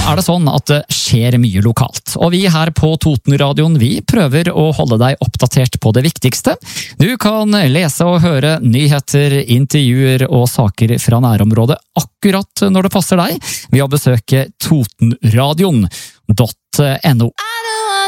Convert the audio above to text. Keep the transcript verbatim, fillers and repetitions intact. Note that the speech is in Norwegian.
er det sånn at det skjer mye lokalt, og vi her på Totenradioen vi prøver å holde deg oppdatert på det viktigste. Du kan lese og høre nyheter, intervjuer og saker fra nærområdet akkurat når det passer deg ved å besøke totenradion punktum no.